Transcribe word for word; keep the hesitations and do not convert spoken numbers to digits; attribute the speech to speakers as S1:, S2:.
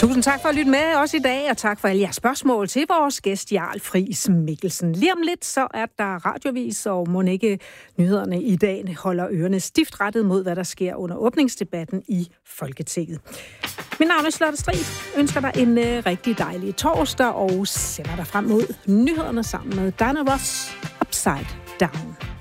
S1: Tusind tak for at lytte med også i dag, og tak for alle jeres spørgsmål til vores gæst, Jarl Friis Mikkelsen. Lige om lidt, så er der radiovis, og må ikke nyhederne i dag holder ørerne stift rettet mod, hvad der sker under åbningsdebatten i Folketinget. Mit navn er Charlotte Strid. Ønsker dig en uh, rigtig dejlig torsdag, og sender dig frem mod nyhederne sammen med Diana Ross Upside Down.